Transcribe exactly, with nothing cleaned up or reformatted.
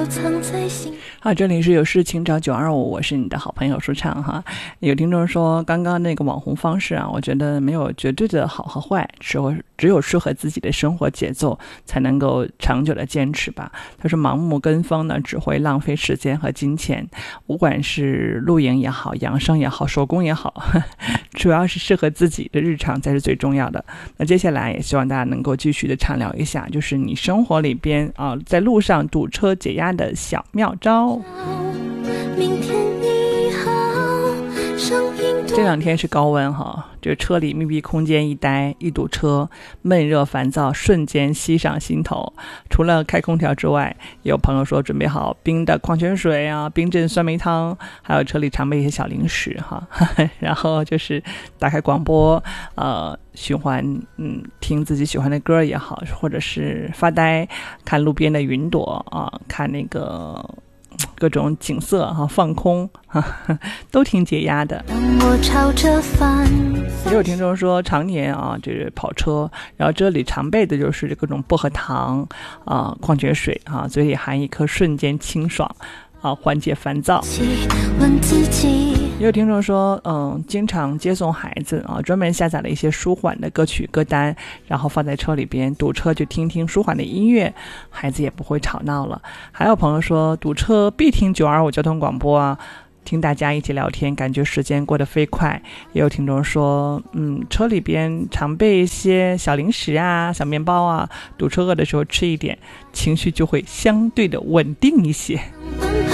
藏在心。 好，这里是有事情找九二五，我是你的好朋友舒畅哈。有听众说，刚刚那个网红方式啊，我觉得没有绝对的好和坏，只有只有适合自己的生活节奏，才能够长久的坚持吧。他说，盲目跟风呢，只会浪费时间和金钱。不管是露营也好，养生也好，手工也好，呵呵，主要是适合自己的日常才是最重要的。那接下来也希望大家能够继续的畅聊一下，就是你生活里边啊，在路上堵车解压的小妙招。 明天你好，声音这两天是高温哈，这个车里密闭空间一待一堵车，闷热烦躁瞬间袭上心头。除了开空调之外，有朋友说准备好冰的矿泉水啊，冰镇酸梅汤，还有车里常备一些小零食哈。然后就是打开广播，呃，循环嗯听自己喜欢的歌也好，或者是发呆看路边的云朵啊，看那个各种景色哈，放空哈，都挺解压的。 我朝着反也有听众说，常年啊，这是跑车，然后这里常备的就是各种薄荷糖啊、矿泉水啊，嘴里含一颗瞬间清爽啊，缓解烦躁。 问自己， 也有听众说，嗯，经常接送孩子啊，专门下载了一些舒缓的歌曲歌单，然后放在车里边，堵车就听听舒缓的音乐，孩子也不会吵闹了。还有朋友说，堵车必听九二五交通广播啊，听大家一起聊天，感觉时间过得飞快。也有听众说，嗯，车里边常备一些小零食啊、小面包啊，堵车饿的时候吃一点，情绪就会相对的稳定一些。 奔跑